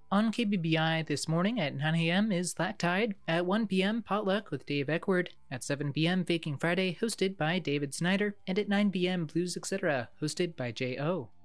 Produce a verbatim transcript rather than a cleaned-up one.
On K B B I this morning at nine a m is That Tide. At one p m, Potluck with Dave Eckward. At seven p m, Faking Friday, hosted by David Snyder. And at nine p m, Blues Etc., hosted by J O